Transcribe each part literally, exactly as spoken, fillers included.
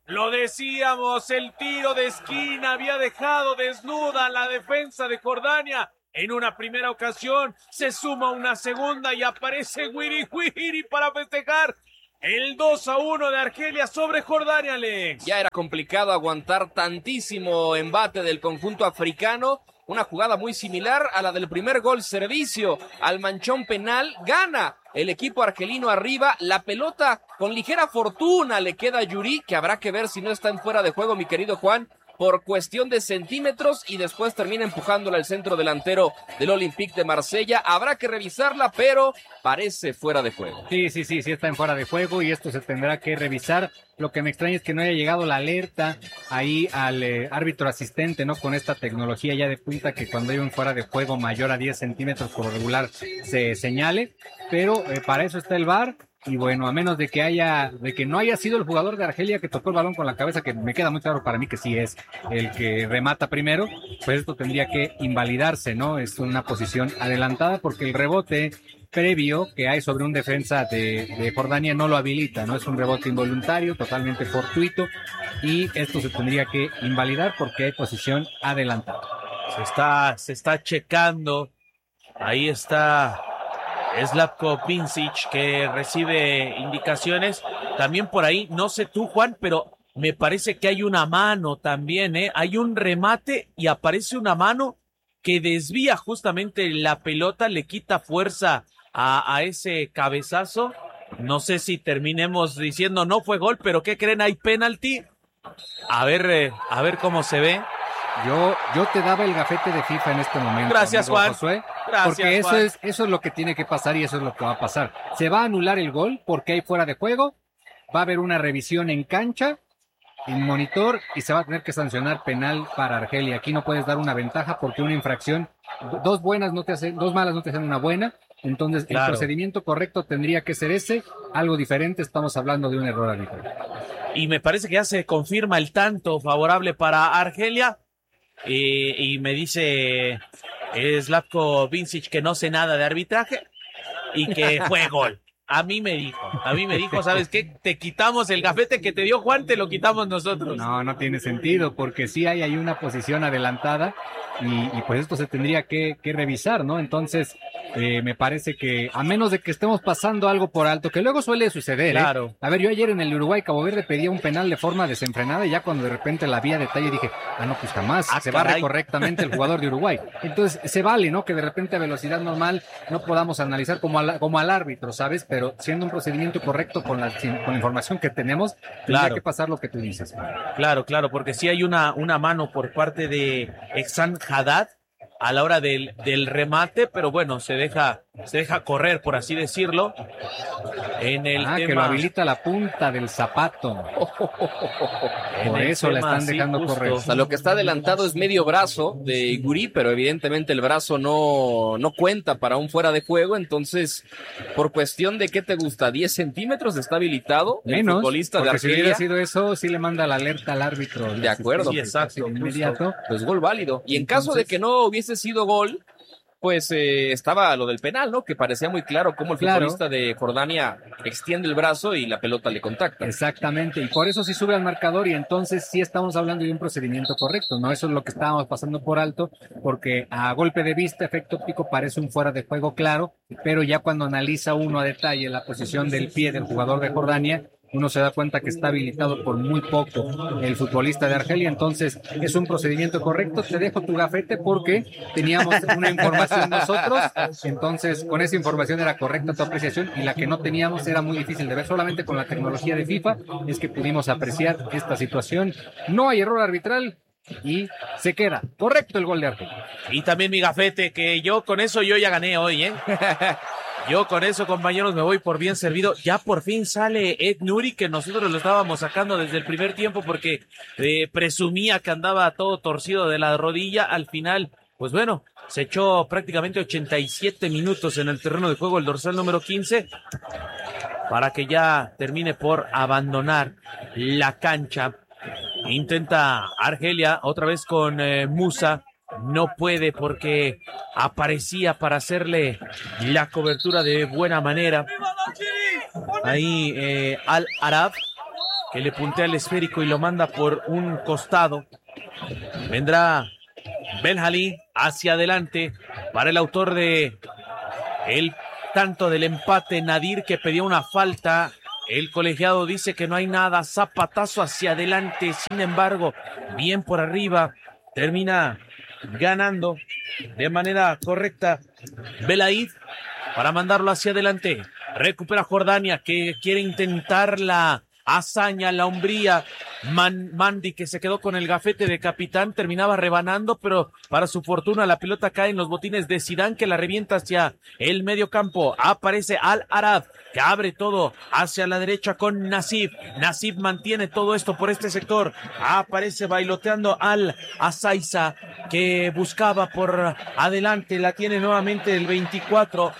Lo decíamos, el tiro de esquina había dejado desnuda la defensa de Jordania. En una primera ocasión se suma una segunda y aparece Wiri Wiri para festejar el dos a uno de Argelia sobre Jordania, Alex. Ya era complicado aguantar tantísimo embate del conjunto africano. Una jugada muy similar a la del primer gol servicio al manchón penal. Gana el equipo argelino arriba. La pelota con ligera fortuna le queda a Yuri, que habrá que ver si no está en fuera de juego, mi querido Juan, por cuestión de centímetros, y después termina empujándola al centro delantero del Olympique de Marsella. Habrá que revisarla, pero parece fuera de juego. Sí, sí, sí, sí está en fuera de juego y esto se tendrá que revisar. Lo que me extraña es que no haya llegado la alerta ahí al eh, árbitro asistente, ¿no? Con esta tecnología ya de punta que cuando hay un fuera de juego mayor a diez centímetros por regular se señale, pero eh, para eso está el V A R. Y bueno, a menos de que haya, de que no haya sido el jugador de Argelia que tocó el balón con la cabeza, que me queda muy claro para mí que sí es el que remata primero, pues esto tendría que invalidarse, ¿no? Es una posición adelantada porque el rebote previo que hay sobre un defensa de, de Jordania no lo habilita, ¿no? Es un rebote involuntario, totalmente fortuito, y esto se tendría que invalidar porque hay posición adelantada. Se está, se está checando, ahí está Slavko Vincic, que recibe indicaciones. También por ahí, no sé tú, Juan, pero me parece que hay una mano también, ¿eh? Hay un remate y aparece una mano que desvía justamente la pelota, le quita fuerza a, a ese cabezazo. No sé si terminemos diciendo no fue gol, pero ¿qué creen? Hay penalti. A ver, eh, a ver cómo se ve. Yo, yo te daba el gafete de FIFA en este momento. Gracias, amigo Juan. Josué, Gracias, porque eso Juan. es, eso es lo que tiene que pasar y eso es lo que va a pasar. Se va a anular el gol porque hay fuera de juego, va a haber una revisión en cancha, en monitor, y se va a tener que sancionar penal para Argelia. Aquí no puedes dar una ventaja porque una infracción, dos buenas no te hacen, dos malas no te hacen una buena. Entonces, claro, el procedimiento correcto tendría que ser ese, algo diferente, estamos hablando de un error arbitral. Y me parece que ya se confirma el tanto favorable para Argelia. Y, y me dice Slavko Vincic que no sé nada de arbitraje y que fue gol. A mí me dijo, a mí me dijo, ¿sabes qué? Te quitamos el gafete que te dio Juan, te lo quitamos nosotros. No, no tiene sentido, porque sí hay, hay una posición adelantada y, y pues esto se tendría que, que revisar, ¿no? Entonces, eh, me parece que, a menos de que estemos pasando algo por alto, que luego suele suceder, claro. ¿eh? A ver, yo ayer en el Uruguay Cabo Verde pedía un penal de forma desenfrenada y ya cuando de repente la vi a detalle dije, ah, no, pues jamás, ah, se caray. barre correctamente el jugador de Uruguay. Entonces, se vale, ¿no? Que de repente a velocidad normal no podamos analizar como al, como al árbitro, ¿sabes? Pero siendo un procedimiento correcto con la, con la información que tenemos, tendría claro. que pasar lo que tú dices. Claro, claro, porque sí hay una, una mano por parte de Exan Haddad a la hora del, del remate, pero bueno, se deja, se deja correr, por así decirlo. En el ah, tema... que lo habilita la punta del zapato. Por eso la están sí, dejando justo. correr. O sea, lo que está adelantado es medio brazo de Guri, pero evidentemente el brazo no, no cuenta para un fuera de juego. Entonces, por cuestión de ¿qué te gusta? ¿diez centímetros está habilitado el Menos, futbolista de porque si Argelia? hubiera sido eso, sí le manda la alerta al árbitro. De acuerdo. Sí, exacto. Inmediato. Pues gol válido. Y en Entonces, caso de que no hubiese sido gol, pues eh, estaba lo del penal, ¿no? Que parecía muy claro cómo el Claro. futbolista de Jordania extiende el brazo y la pelota le contacta. Exactamente, y por eso sí sube al marcador y entonces sí estamos hablando de un procedimiento correcto, ¿no? Eso es lo que estábamos pasando por alto, porque a golpe de vista, efecto óptico, parece un fuera de juego claro, pero ya cuando analiza uno a detalle la posición del pie del jugador de Jordania, uno se da cuenta que está habilitado por muy poco el futbolista de Argelia, entonces es un procedimiento correcto. Te dejo tu gafete porque teníamos una información nosotros, entonces con esa información era correcta tu apreciación y la que no teníamos era muy difícil de ver. Solamente con la tecnología de FIFA es que pudimos apreciar esta situación. No hay error arbitral y se queda correcto el gol de Argelia. Y también mi gafete, que yo con eso yo ya gané hoy, ¿eh? Yo con eso, compañeros, me voy por bien servido. Ya por fin sale Ed Nuri, que nosotros lo estábamos sacando desde el primer tiempo porque eh, presumía que andaba todo torcido de la rodilla. Al final, pues bueno, se echó prácticamente ochenta y siete minutos en el terreno de juego el dorsal número quince para que ya termine por abandonar la cancha. Intenta Argelia otra vez con eh, Musa. No puede porque aparecía para hacerle la cobertura de buena manera. Ahí eh, Al Arab que le puntea el esférico y lo manda por un costado. Vendrá Benjalí hacia adelante para el autor de el tanto del empate, Nadir, que pedía una falta. El colegiado dice que no hay nada, zapatazo hacia adelante, sin embargo, bien por arriba, termina ganando de manera correcta Belaid para mandarlo hacia adelante. Recupera Jordania, que quiere intentar la hazaña, la hombría. Man, Mandy, que se quedó con el gafete de capitán, terminaba rebanando, pero para su fortuna la pelota cae en los botines de Zidane, que la revienta hacia el medio campo. Aparece Al Arab, que abre todo hacia la derecha con Nasib. Nasib mantiene todo esto por este sector. Aparece bailoteando Al Azaiza, que buscaba por adelante. La tiene nuevamente el veinticuatro.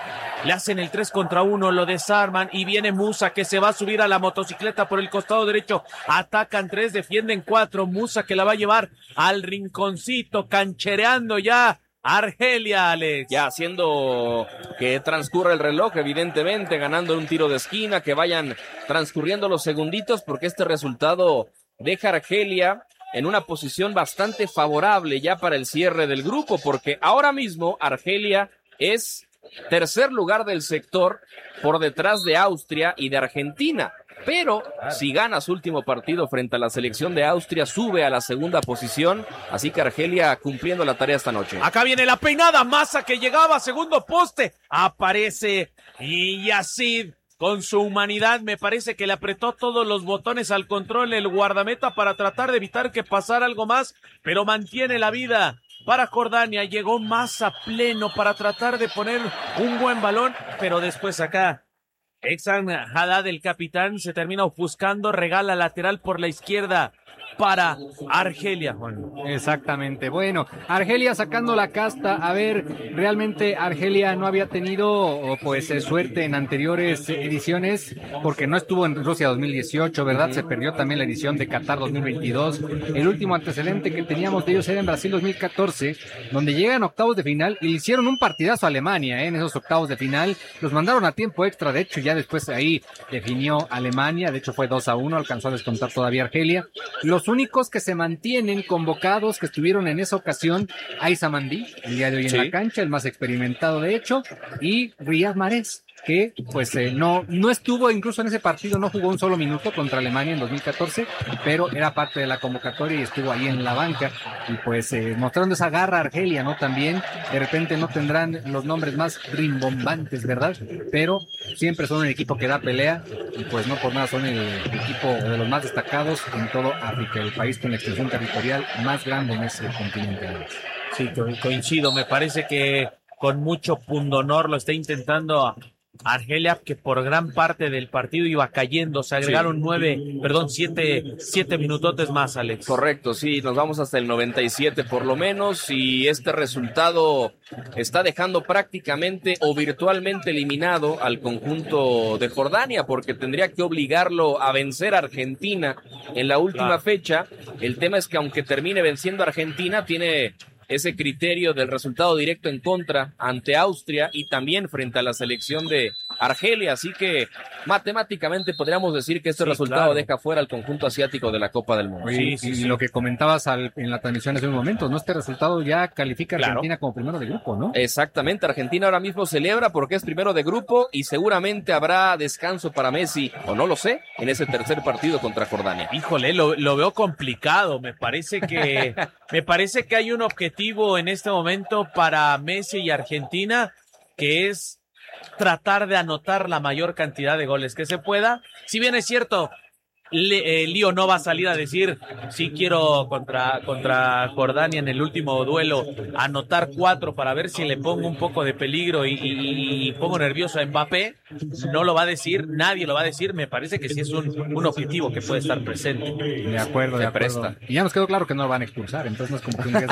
Le hacen el tres contra uno, lo desarman y viene Musa, que se va a subir a la motocicleta por el costado derecho. Atacan tres, defienden cuatro. Musa, que la va a llevar al rinconcito, canchereando ya Argelia, Alex. Ya haciendo que transcurra el reloj, evidentemente, ganando un tiro de esquina, que vayan transcurriendo los segunditos, porque este resultado deja a Argelia en una posición bastante favorable ya para el cierre del grupo, porque ahora mismo Argelia es tercer lugar del sector por detrás de Austria y de Argentina. Pero si gana su último partido frente a la selección de Austria, sube a la segunda posición. Así que Argelia cumpliendo la tarea esta noche. Acá viene la peinada, Massa, que llegaba a segundo poste. Aparece y Yacid con su humanidad, me parece que le apretó todos los botones al control el guardameta para tratar de evitar que pasara algo más, pero mantiene la vida. Para Jordania llegó Massa pleno para tratar de poner un buen balón, pero después acá Exan Haddad, el capitán, se termina ofuscando, regala lateral por la izquierda para Argelia, Juan. Exactamente. Bueno, Argelia sacando la casta. A ver, realmente Argelia no había tenido pues suerte en anteriores ediciones porque no estuvo en Rusia dos mil dieciocho, ¿verdad? Se perdió también la edición de Qatar dos mil veintidós. El último antecedente que teníamos de ellos era en Brasil dos mil catorce, donde llegan a octavos de final y hicieron un partidazo a Alemania, ¿eh? En esos octavos de final. Los mandaron a tiempo extra, de hecho ya después ahí definió Alemania, de hecho fue dos a uno, alcanzó a descontar todavía Argelia. Los únicos que se mantienen convocados, que estuvieron en esa ocasión, Aissa Mandi, el día de hoy en sí. La cancha, el más experimentado de hecho, y Riyad Mahrez, que pues eh, no, no estuvo incluso en ese partido, no jugó un solo minuto contra Alemania en dos mil catorce, pero era parte de la convocatoria y estuvo ahí en la banca, y pues eh, mostrando esa garra Argelia, ¿no? También, de repente no tendrán los nombres más rimbombantes, ¿verdad? Pero siempre son un equipo que da pelea, y pues no por nada son el equipo de los más destacados en todo África, el país con la extensión territorial más grande en ese continente. Sí, coincido, me parece que con mucho pundonor lo está intentando Argelia, que por gran parte del partido iba cayendo. Se agregaron sí. nueve, perdón, siete, siete minutotes más, Alex. Correcto, sí, nos vamos hasta el noventa y siete por lo menos, y este resultado está dejando prácticamente o virtualmente eliminado al conjunto de Jordania, porque tendría que obligarlo a vencer a Argentina en la última claro. fecha. El tema es que aunque termine venciendo a Argentina, tiene ese criterio del resultado directo en contra ante Austria y también frente a la selección de Argelia, así que matemáticamente podríamos decir que este sí, resultado claro. deja fuera al conjunto asiático de la Copa del Mundo. Sí, sí, y sí. Lo que comentabas al, en la transmisión hace un momento, ¿no? Este resultado ya califica a Argentina claro. como primero de grupo, ¿no? Exactamente, Argentina ahora mismo celebra porque es primero de grupo y seguramente habrá descanso para Messi, o no lo sé, en ese tercer partido contra Jordania. Híjole, lo, lo veo complicado, me parece que me parece que hay un objetivo en este momento para Messi y Argentina, que es tratar de anotar la mayor cantidad de goles que se pueda. Si bien es cierto, Le, eh, Lío no va a salir a decir sí quiero contra, contra Jordania en el último duelo anotar cuatro para ver si le pongo un poco de peligro y, y, y pongo nervioso a Mbappé. No lo va a decir, nadie lo va a decir. Me parece que sí es un, un objetivo que puede estar presente. De acuerdo, de acuerdo. Presta. Y ya nos quedó claro que no lo van a expulsar, entonces no es como que un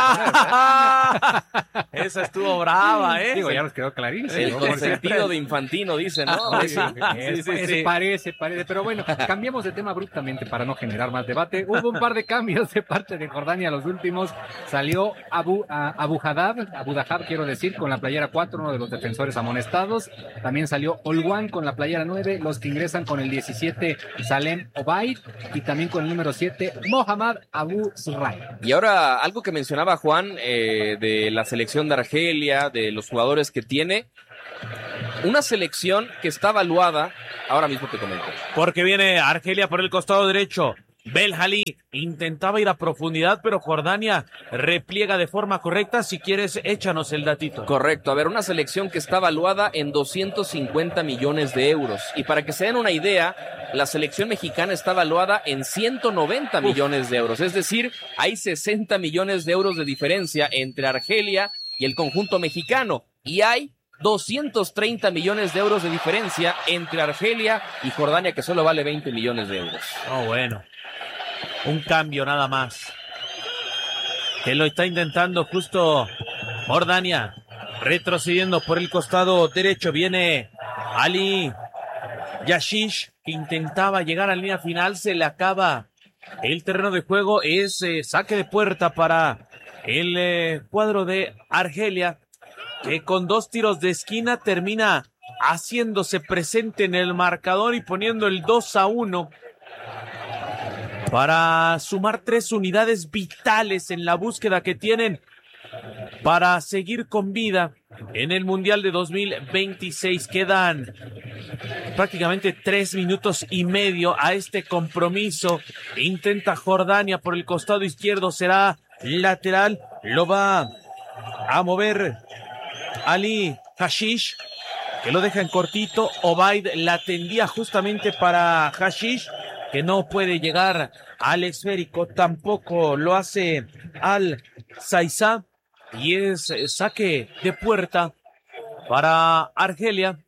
¡Ah! Esa estuvo brava, ¿eh? Digo, ya nos quedó clarísimo. El consentido de Infantino, dicen, ¿no? Sí, sí, sí, sí, sí. Parece, parece, pero bueno, cambiamos de tema abruptamente para no generar más debate. Hubo un par de cambios de parte de Jordania. Los últimos salió Abu, a, Abu Haddad, Abu Dahab quiero decir, con la playera cuatro, uno de los defensores amonestados. También salió salió Olwan con la playera nueve, los que ingresan con el diecisiete, Salem Obaid, y también con el número siete, Mohamed Abu Zurray. Y ahora, algo que mencionaba Juan, eh, de la selección de Argelia, de los jugadores que tiene, una selección que está evaluada, ahora mismo te comento. Porque viene Argelia por el costado derecho. Belhali intentaba ir a profundidad, pero Jordania repliega de forma correcta. Si quieres, échanos el datito. Correcto. A ver, una selección que está evaluada en doscientos cincuenta millones de euros. Y para que se den una idea, la selección mexicana está evaluada en ciento noventa millones de euros. Es decir, hay sesenta millones de euros de diferencia entre Argelia y el conjunto mexicano. Y hay doscientos treinta millones de euros de diferencia entre Argelia y Jordania, que solo vale veinte millones de euros. Oh, bueno. Un cambio nada más. Que lo está intentando justo Jordania. Retrocediendo por el costado derecho. Viene Ali Yashish, que intentaba llegar a la línea final. Se le acaba el terreno de juego. Es eh, saque de puerta para el eh, cuadro de Argelia, que con dos tiros de esquina termina haciéndose presente en el marcador y poniendo el dos a uno para sumar tres unidades vitales en la búsqueda que tienen para seguir con vida en el Mundial de dos mil veintiséis. Quedan prácticamente tres minutos y medio a este compromiso. Intenta Jordania por el costado izquierdo, será lateral, lo va a mover Ali Hashish, que lo deja en cortito. Obaid la tendía justamente para Hashish, que no puede llegar al esférico. Tampoco lo hace Al Zaizá. Y es saque de puerta para Argelia.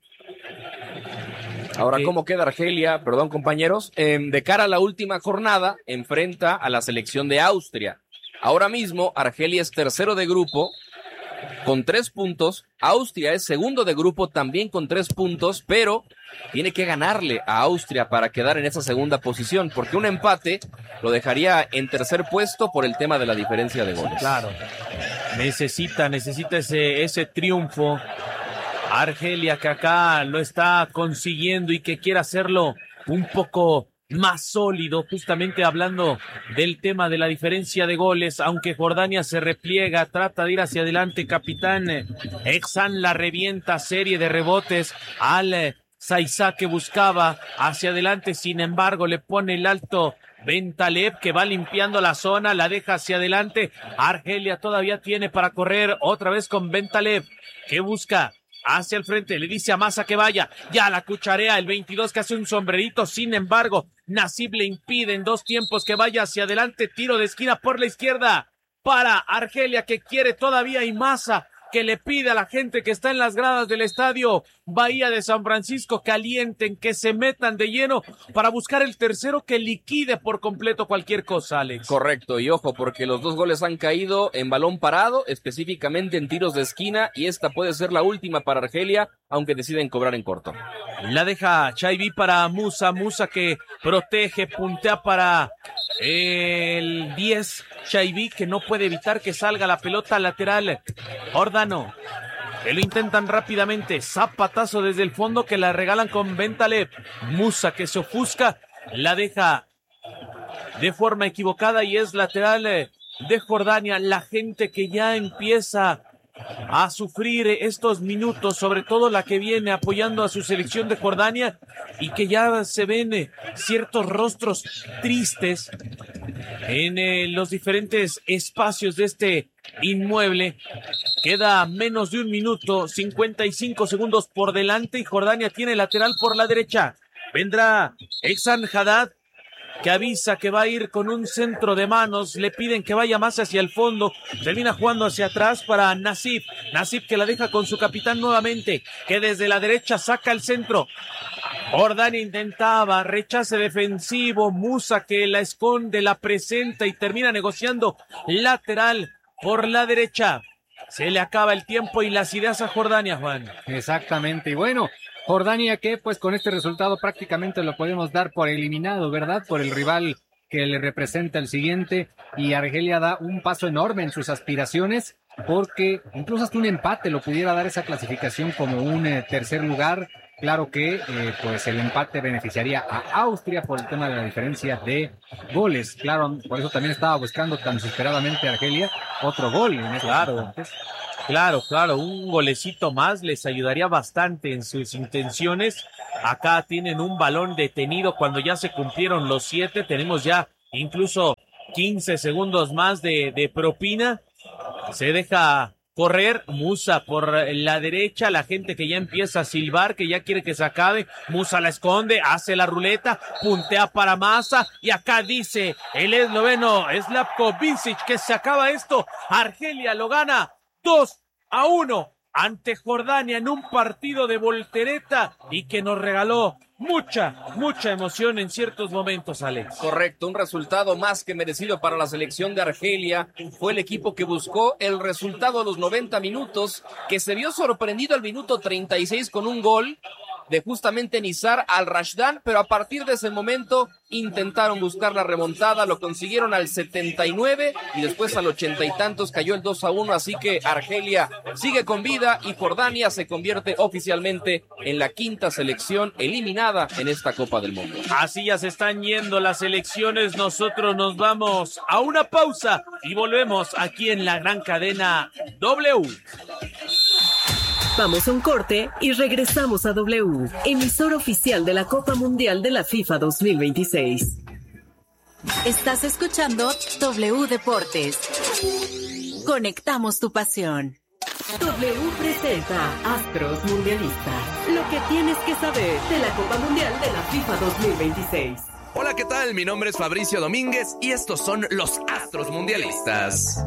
Ahora, Okay. ¿cómo queda Argelia? Perdón, compañeros. Eh, de cara a la última jornada, enfrenta a la selección de Austria. Ahora mismo, Argelia es tercero de grupo con tres puntos. Austria es segundo de grupo también con tres puntos, pero tiene que ganarle a Austria para quedar en esa segunda posición, porque un empate lo dejaría en tercer puesto por el tema de la diferencia de goles. Claro. Necesita, necesita ese, ese triunfo. Argelia, que acá lo está consiguiendo y que quiere hacerlo un poco más sólido, justamente hablando del tema de la diferencia de goles. Aunque Jordania se repliega, trata de ir hacia adelante. Capitán Exan la revienta, serie de rebotes al Zaizá, que buscaba hacia adelante, sin embargo le pone el alto Bentaleb, que va limpiando la zona, la deja hacia adelante. Argelia todavía tiene para correr, otra vez con Bentaleb, que busca hacia el frente, le dice a Massa que vaya, ya la cucharea el veintidós, que hace un sombrerito. Sin embargo, Nasib le impide en dos tiempos que vaya hacia adelante. Tiro de esquina por la izquierda para Argelia, que quiere todavía, y Massa, que le pide a la gente que está en las gradas del estadio Bahía de San Francisco que alienten, que se metan de lleno para buscar el tercero, que liquide por completo cualquier cosa, Alex. Correcto, y ojo, porque los dos goles han caído en balón parado, específicamente en tiros de esquina, y esta puede ser la última para Argelia, aunque deciden cobrar en corto. La deja Chaibi para Musa, Musa que protege, puntea para el diez, Chaibi, que no puede evitar que salga la pelota lateral. Jordano, que lo intentan rápidamente, zapatazo desde el fondo que la regalan con Bentaleb. Musa, que se ofusca, la deja de forma equivocada y es lateral de Jordania. La gente que ya empieza a sufrir estos minutos, sobre todo la que viene apoyando a su selección de Jordania, y que ya se ven ciertos rostros tristes en eh, los diferentes espacios de este inmueble. Queda menos de un minuto, cincuenta y cinco segundos por delante, y Jordania tiene lateral por la derecha. Vendrá Exan Haddad, que avisa que va a ir con un centro de manos. Le piden que vaya más hacia el fondo, termina jugando hacia atrás para Nasib. Nasib, que la deja con su capitán nuevamente, que desde la derecha saca el centro. Jordania intentaba rechace defensivo. Musa, que la esconde, la presenta y termina negociando lateral por la derecha. Se le acaba el tiempo y las ideas a Jordania, Juan. Exactamente, y bueno, Jordania, que pues con este resultado prácticamente lo podemos dar por eliminado, ¿verdad? Por el rival que le representa el siguiente, y Argelia da un paso enorme en sus aspiraciones, porque incluso hasta un empate lo pudiera dar esa clasificación como un eh, tercer lugar, Claro que eh, pues el empate beneficiaría a Austria por el tema de la diferencia de goles. Claro, por eso también estaba buscando tan desesperadamente a Argelia otro gol en estos Claro. instantes. Claro, claro, un golecito más les ayudaría bastante en sus intenciones. Acá tienen un balón detenido cuando ya se cumplieron los siete. Tenemos ya incluso quince segundos más de, de propina. Se deja correr Musa por la derecha, la gente que ya empieza a silbar, que ya quiere que se acabe. Musa la esconde, hace la ruleta, puntea para Massa y acá dice el esloveno Slavko Vincic que se acaba esto. Argelia lo gana dos a uno ante Jordania en un partido de voltereta y que nos regaló mucha, mucha emoción en ciertos momentos, Alex. Correcto, un resultado más que merecido para la selección de Argelia. Fue el equipo que buscó el resultado a los noventa minutos, que se vio sorprendido al minuto treinta y seis con un gol de justamente Nizar Al-Rashdan, pero a partir de ese momento intentaron buscar la remontada, lo consiguieron al setenta y nueve y después al ochenta y tantos cayó el dos a uno, así que Argelia sigue con vida y Jordania se convierte oficialmente en la quinta selección eliminada en esta Copa del Mundo. Así ya se están yendo las elecciones, nosotros nos vamos a una pausa y volvemos aquí en la gran cadena W. Vamos a un corte y regresamos a W, emisor oficial de la Copa Mundial de la FIFA dos mil veintiséis. Estás escuchando W Deportes. Conectamos tu pasión. W presenta Astros Mundialistas, lo que tienes que saber de la Copa Mundial de la FIFA dos mil veintiséis. Hola, ¿qué tal? Mi nombre es Fabricio Domínguez y estos son los Astros Mundialistas.